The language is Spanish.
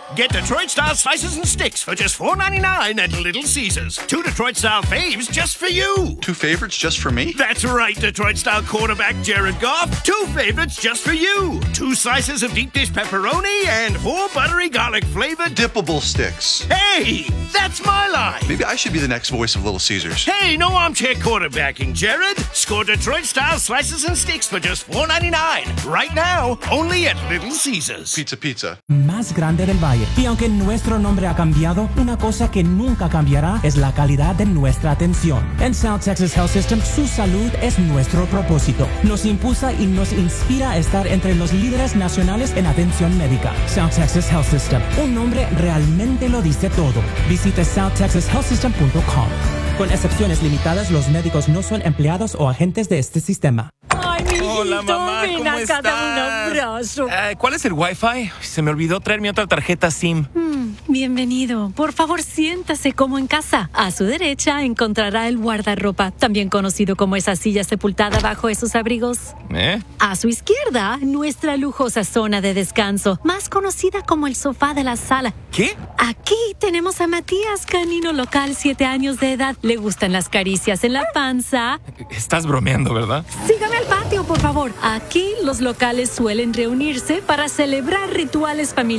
Get Detroit-style slices and sticks for just $4.99 at Little Caesars. 2 Detroit-style faves just for you. 2 favorites just for me? That's right, Detroit-style quarterback Jared Goff. 2 favorites just for you. 2 slices of deep dish pepperoni and 4 buttery garlic-flavored Dippable sticks. Hey, that's my line. Maybe I should be the next voice of Little Caesars. Hey, no armchair quarterbacking, Jared. Score Detroit-style slices and sticks for just $4.99. Right now, only at Little Caesars. Pizza. Más grande del valle. Y aunque nuestro nombre ha cambiado, una cosa que nunca cambiará es la calidad de nuestra atención. En South Texas Health System, su salud es nuestro propósito. Nos impulsa y nos inspira a estar entre los líderes nacionales en atención médica. South Texas Health System. Un nombre realmente lo dice todo. Visite southtexashealthsystem.com. Con excepciones limitadas, los médicos no son empleados o agentes de este sistema. Ay, mi hijito, Hola, mamá, ven ¿cómo acá, estás? dame un abrazo. ¿Cuál es el Wi-Fi? Se me olvidó traer mi otra tarjeta SIM. Bienvenido. Por favor, siéntase como en casa. A su derecha encontrará el guardarropa, también conocido como esa silla sepultada bajo esos abrigos. A su izquierda, nuestra lujosa zona de descanso, más conocida como el sofá de la sala. ¿Qué? Aquí tenemos a Matías, canino local, 7 años de edad. Le gustan las caricias en la panza. Estás bromeando, ¿verdad? Sígame al patio, por favor. Aquí los locales suelen reunirse para celebrar rituales familiares.